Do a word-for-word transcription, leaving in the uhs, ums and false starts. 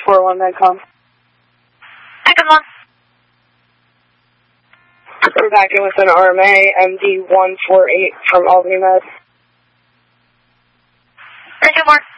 four one Medcom. Hi, come on. We're back in with an R M A, M D one four eight from Albany Med. Thank you, Mark.